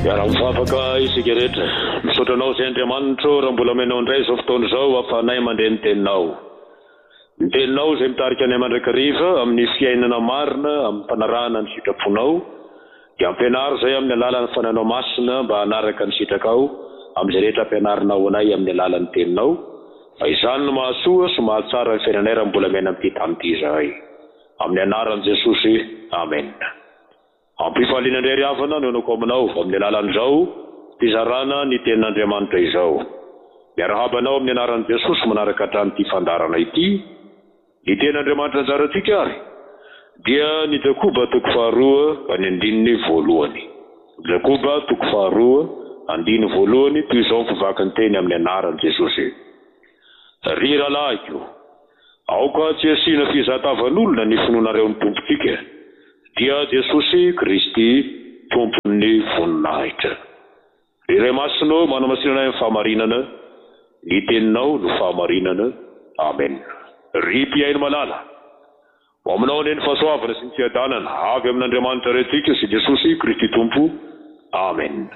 Miara-mifafaka isika rehetra. Misaotra anao izay Andriamanitra raha mbola omenao indray izao fotoana izao ahafahanay mandeha ny teninao. Ny teninao izay mitarika anay mandrakariva amin'ny fiainana marina, amin'ny fanarahana ny sitraponao, dia ampianaro izay amin'ny alalan'ny fananao masina mba hanaraka ny sitrakao amin'izay rehetra ampianarinao anay amin'ny alalan'ny teninao. Fa izany no mahasoa sy mahatsara ny fiainanay raha mbola mena amin'ity tany ity izahay. Amin'ny anaran'i Jesosy, amen. Ampifaliana indray ry havana no anako aminao amin'ny alalan'izao fizarana ny tenin'Andriamanitra izao. Miarahabanao amin'ny anaran'i Jesosy manaraka hatramin'ity fandarana ity. Ny tenin'Andriamanitra anjarantsika ary dia ny Jakoba toko faharoa ny andininy voalohany. Jakoba toko faharoa andiny voalohany toy izao mpivaky ny teny amin'ny anaran'i Jesosy. Ry rahalahyko, aoka tsy asiana fizatavan'olona ny finoanareo ny tompontsika, dia Jesosy Kristy tompon'ny voninahitra. Ry Ray Masina manamasinana amin'ny fahamarinana, ny teninao no fahamarinana. Amen. Ry mpiaino malala, aminao ny fahasoavana sy ny fiadanana avy amin'Andriamanitra rehetrika sy Jesosy Kristy tompo. Amen.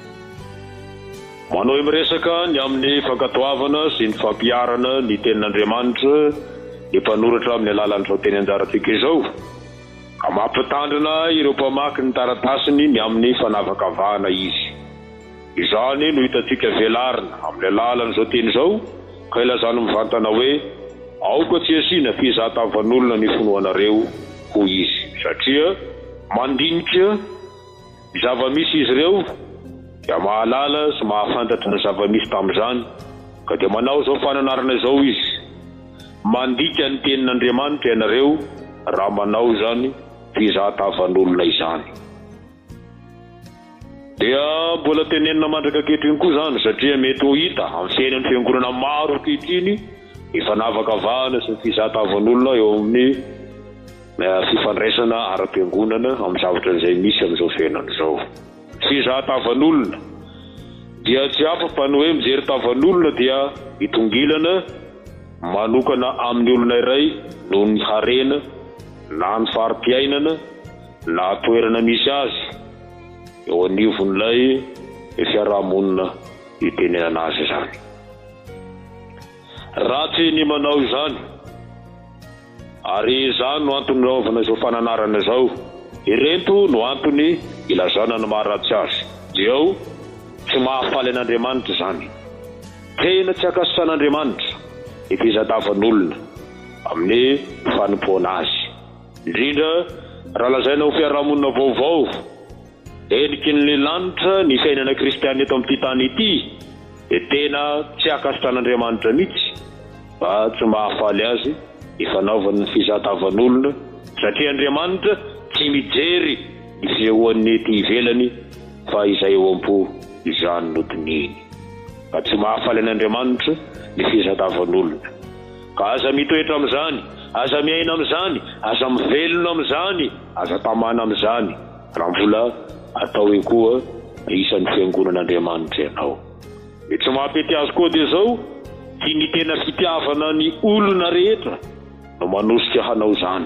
Manao miresaka ny amin'ny fankatoavana sy ny fampiarana ny tenin'Andriamanitra ny mpanoratra amin'ny alalan'izao teny anjarantsika izao, ka mampitandrina ireo mpamaky ny taratasiny ny amin'ny fanavakavahana izy. Izany no hitantsika velarina amin'ny alalan'izao teny izao, ka ilazany mivantana hoe aoka tsy asiana fizatavan'olona ny finoanareo ho izy, satria mandinika zava-misy izy ireo dia mahalala sy mahafantatra ny zava-misy tamin'izany, ka dia manao izao fananarana izao izy, mandika ny tenin'Andriamanitra ianareo raha manao izany fizatavan'olona izany. Dia mbola tenenina mandraka ankehitriny koa izany, satria mety ho hita amin'ny fiainan'ny fiangonana maro ankehitriny ny fanavakavahana sy ny fizatavan'olona eo amin'ny fifandraisana ara-piangonana amin'ny zavatra izay misy amin'izao fiainana izao. Fizatavan'olona dia tsy hafa fa ny hoe mijery tavan'olona dia hitongilana manokana amin'ny olona iray noho ny harena na ny fari-piainana na toerana misy azy eo anivon'ilay fiarahamonina hitenenana azy izany. Ratsy ny manao izany, ary izany no antony naovana izao fananarana izao. Irento no antony ilazana ny maharatsy azy. Dia tsy mahafaly an'Andriamanitra izany. Tena tsy akasan'Andriamanitra ny fizatavan'olona amin'ny fanompoana azy. Indrindra raha lazaina ho fiarahamonina vaovao, endriky ny lanitra ny fiainana kristianina eto amin'ity tany ity, dia tena tsy akasan'Andriamanitra mihitsy fa tsy mahafaly azy ny fanaovana ny fizatavan'olona, satria Andriamanitra tsy mijery ny fisehoan'ny ety ivelany fa izay eo am-po izany no dininy, ka tsy mahafaly an'Andriamanitra ny fizatavan'olona. Ka aza mitoetra amin'izany, aza miaina amin'izany, aza mivelona amin'izany, aza tamana amin'izany raha mbola atao eo koa isan'ny fiangonan'Andriamanitra ianao. Tsy mampety azy koa dia izao, tsy ny tena fitiavana ny olona rehetra no manosika hanao izany.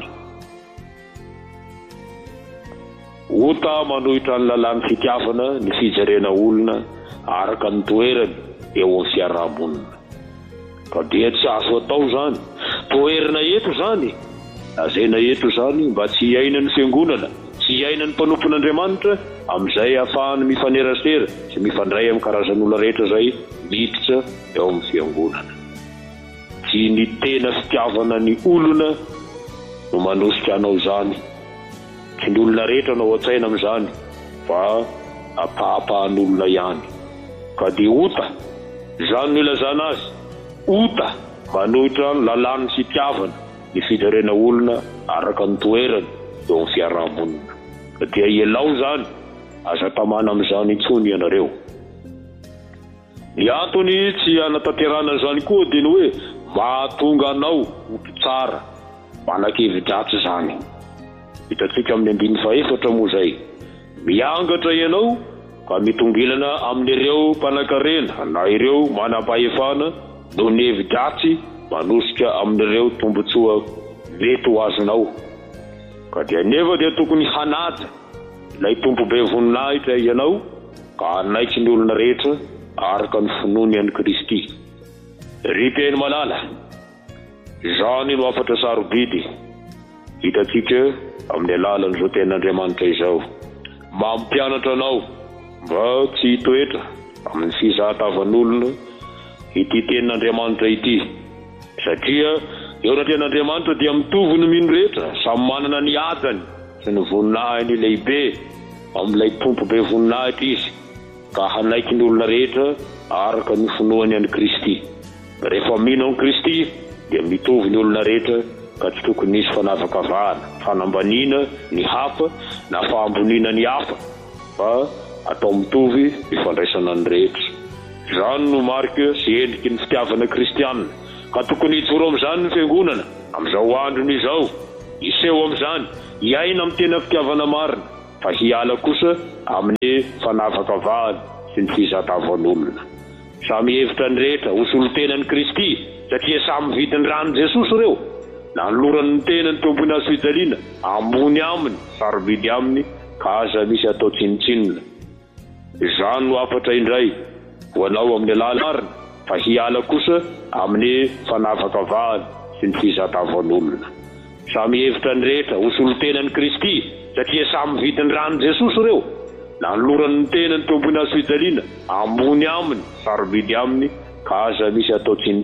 Ota manohitra ny lalàn'ny fitiavana ny fijerena olona araka ny toerany eo amin'ny fiarahamonina. Ka dia tsy azo atao izany. Toerana eto izany, lazaina eto izany mba tsy hiaina ny fiangonana, tsy hiaina ny mpanompon'Andriamanitra, amin'izay ahafahany mifanerasera sy mifandray amin'ny karazan'olona rehetra izay miditra eo amin'ny fiangonana. Tsy ny tena fitiavana ny olona no manosika anao izany. Tsy ny olona rehetra no an-tsaina amin'izany, fa apahapahan'olona ihany. Ka dia ota, izany no ilazana azy, ota manohitra ny lalàn'ny fitiavana ny fijerena olona araka ny toerany eo amin'ny fiarahamonina. Ka dia ialao izany, aza tamana amin'izany intsony ianareo. Ny antony tsy hanatanterana izany koa dia ny hoe mahatonga anao oto tsara, manan-kevi-dratsy izany. Hitantsika amin'ny 14 moa izay, miangatra ianao ka mitongilana amin'ireo mpanan-karena na ireo manam-pahefana noho ny hevi-dratsy manosika amin'ireo tombotsoa mety ho azonao. Ka dia nefa dia tokony hanaja ilay tompo be voninahitra ianao, ka hanaiky ny olona rehetra araka ny finoany an'i Kristy. Ry teny malala, izany no afatra sarobidy hitantsika amin'ny alalan'izao ten'Andriamanitra izao. Mampianatra anao mba tsy hitoetra amin'ny fizahatavan'olona ity ten'Andriamanitra ity, satria eo na ten'Andriamanitra dia mitovy ny mino rehetra, samy manana ny atany sy ny voninahiny lehibe amin'ilay tompo be voninahitra izy, ka hanaiky ny olona rehetra araka ny finoany an'i Kristy. Rehefa mino an'i Kristy dia mitovy ny olona rehetra, ka tsy tokony nisy fanavakavahana, fanambaniana ny hafa na fahamboniana ny hafa, fa atao mitovy ifandraisana ny rehetra. Izany no marika sy endriky ny fitiavana kristianina, ka tokony hijoro amin'izany ny fiangonana amin'izao androny izao, hiseho amin'izany, hiaina amin'ny tena fitiavana marina, fa hiala kosa amin'ny fanavakavahana sy ny fizahatavan'olona. Samy hevitra ny rehetra ho solon-tenan'i Kristy, satria samy vidiny ranon Jesosy ireo, na ny loran'ny tenany tompony azo fijaliana, ambony aminy, sarobidy aminy, ka aza misy atao tsinitsinina. Izany no afatra indray ho anao amin'ny alala marina, fa hiala kosa amin'ny fanavakavahana sy ny fizahatavan'olona. Samy hevitra ny rehetra ho solon-tenan'i Kristy, satria samy vidiny ranon Jesosy ireo, na ny loran'ny tenany tompony azo fijaliana, ambony aminy, sarobidy aminy, ka aza misy atao tsinitsinina.